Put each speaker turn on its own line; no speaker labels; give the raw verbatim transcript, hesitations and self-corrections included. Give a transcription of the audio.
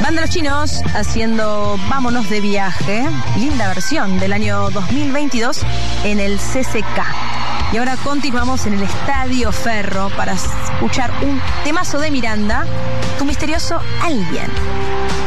Banda Los Chinos haciendo Vámonos de Viaje, linda versión del año dos mil veintidós en el C C K. Y ahora continuamos en el Estadio Ferro para escuchar un temazo de Miranda, Tu misterioso alguien.